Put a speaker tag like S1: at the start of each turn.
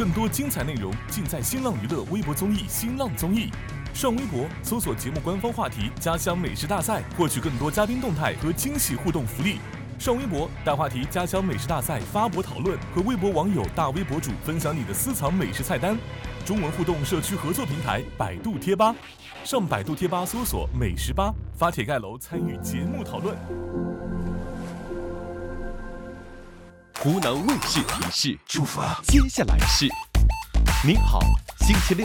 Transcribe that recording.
S1: 更多精彩内容尽在新浪娱乐微博综艺新浪综艺。上微博搜索节目官方话题“家乡美食大赛”，获取更多嘉宾动态和惊喜互动福利。上微博大话题“家乡美食大赛”发博讨论，和微博网友、大 V 博主分享你的私藏美食菜单。中文互动社区合作平台百度贴吧，上百度贴吧搜索“美食吧”，发帖盖楼参与节目讨论。
S2: 湖南卫视提示：出发，接下来是您好，星期六。